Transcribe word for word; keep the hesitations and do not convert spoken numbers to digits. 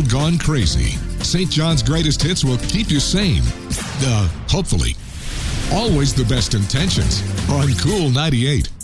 gone crazy. Saint John's greatest hits will keep you sane. Uh, hopefully. Always the best intentions on Cool ninety-eight.